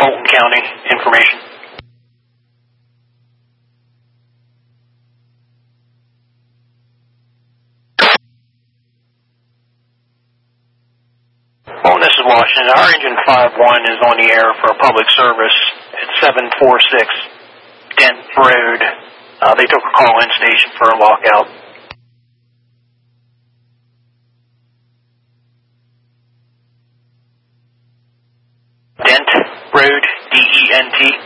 Fulton County information. Well, this is Washington. Our engine 5-1 is on the air for a public service at 746 Dent Road. They took a call-in station for a lockout. Dent Road, D-E-N-T.